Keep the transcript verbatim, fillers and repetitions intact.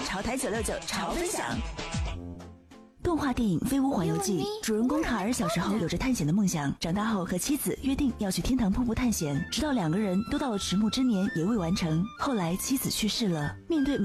潮台九六九潮分享。动画电影《飞屋环游记》，主人公卡尔小时候有着探险的梦想，长大后和妻子约定要去天堂瀑布探险，直到两个人都到了迟暮之年也未完成。后来妻子去世了，面对